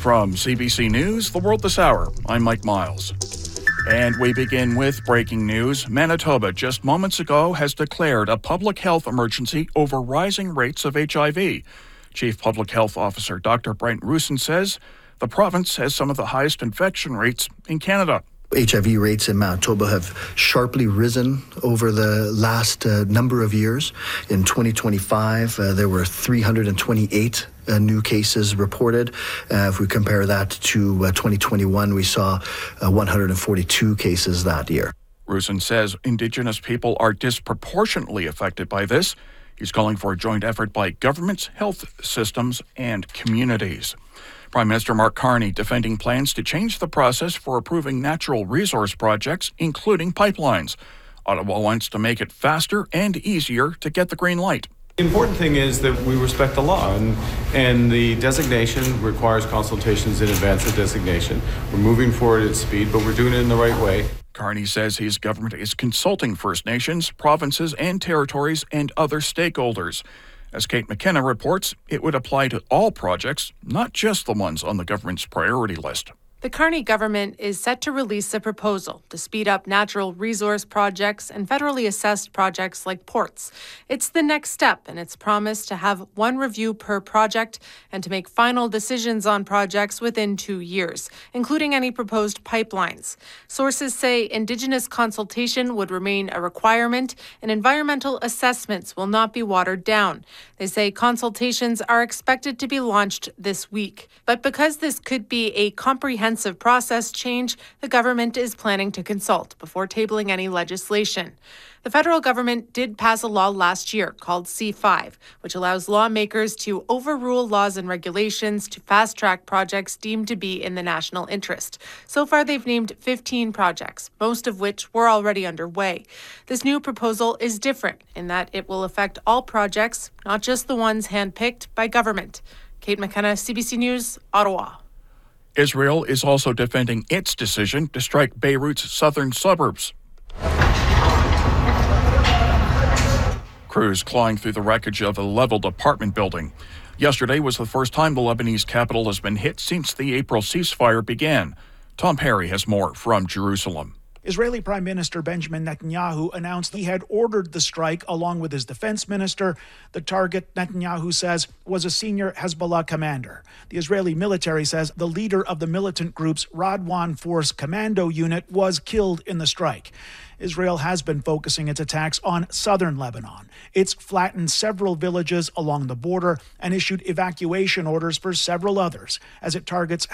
From CBC News, The World This Hour, I'm Mike Miles. And we begin with breaking news. Manitoba just moments ago has declared a public health emergency over rising rates of HIV. Chief Public Health Officer Dr. Brent Roussin says the province has some of the highest infection rates in Canada. HIV rates in Manitoba have sharply risen over the last number of years. In 2025, there were 328 new cases reported. If we compare that to 2021, we saw 142 cases that year. Roussin says Indigenous people are disproportionately affected by this. He's calling for a joint effort by governments, health systems, and communities. Prime Minister Mark Carney defending plans to change the process for approving natural resource projects, including pipelines. Ottawa wants to make it faster and easier to get the green light. The important thing is that we respect the law, and the designation requires consultations in advance of designation. We're moving forward at speed, but we're doing it in the right way. Carney says his government is consulting First Nations, provinces and territories, and other stakeholders. As Kate McKenna reports, it would apply to all projects, not just the ones on the government's priority list. The Carney government is set to release a proposal to speed up natural resource projects and federally assessed projects like ports. It's the next step in its promise to have one review per project and to make final decisions on projects within 2 years, including any proposed pipelines. Sources say Indigenous consultation would remain a requirement and environmental assessments will not be watered down. They say consultations are expected to be launched this week. But because this could be a comprehensive process change, the government is planning to consult before tabling any legislation. The federal government did pass a law last year called C5, which allows lawmakers to overrule laws and regulations to fast-track projects deemed to be in the national interest. So far, they've named 15 projects, most of which were already underway. This new proposal is different in that it will affect all projects, not just the ones handpicked by government. Kate McKenna, CBC News, Ottawa. Israel is also defending its decision to strike Beirut's southern suburbs. Crews clawing through the wreckage of a leveled apartment building. Yesterday was the first time the Lebanese capital has been hit since the April ceasefire began. Tom Perry has more from Jerusalem. Israeli Prime Minister Benjamin Netanyahu announced he had ordered the strike along with his defense minister. The target, Netanyahu says, was a senior Hezbollah commander. The Israeli military says the leader of the militant group's Radwan Force Commando unit was killed in the strike. Israel has been focusing its attacks on southern Lebanon. It's flattened several villages along the border and issued evacuation orders for several others as it targets